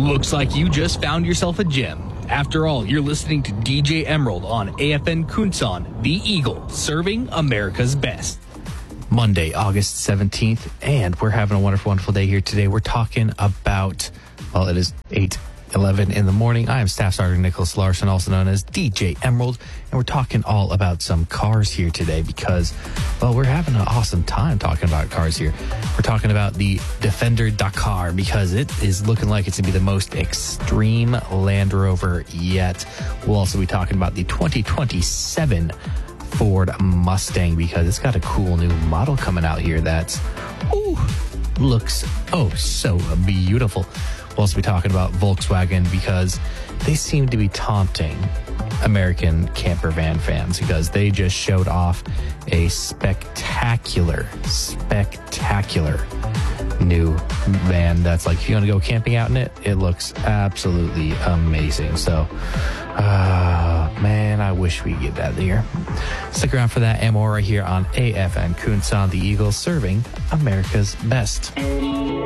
Looks like you just found yourself a gem. After all, you're listening to DJ Emerald on AFN Kunsan, the Eagle, serving America's best. Monday, August 17th, and we're having a wonderful, wonderful day here today. We're talking about, well, it is 8:11 in the morning. I am Staff Sergeant Nicholas Larson, also known as DJ Emerald, and we're talking all about some cars here today because, well, we're having an awesome time talking about cars here. We're talking about the Defender Dakar because it is looking like it's going to be the most extreme Land Rover yet. We'll also be talking about the 2027 Ford Mustang because it's got a cool new model coming out here that looks so beautiful. We'll also be talking about Volkswagen because they seem to be taunting American camper van fans because they just showed off a spectacular new van that's like, if you want to go camping out in it, it looks absolutely amazing. So, man, I wish we could get that here. Stick around for that and more right here on AFN Kunsan, the Eagle, serving America's best.